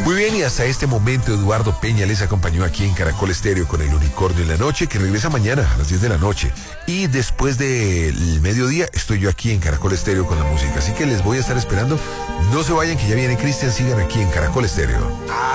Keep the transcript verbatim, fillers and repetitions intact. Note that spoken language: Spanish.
Muy bien, y hasta este momento Eduardo Peña les acompañó aquí en Caracol Estéreo con El Unicornio en la Noche, que regresa mañana a las diez de la noche. Y después del mediodía estoy yo aquí en Caracol Estéreo con la música. Así que les voy a estar esperando. No se vayan, que ya viene Cristian. Sigan aquí en Caracol Estéreo.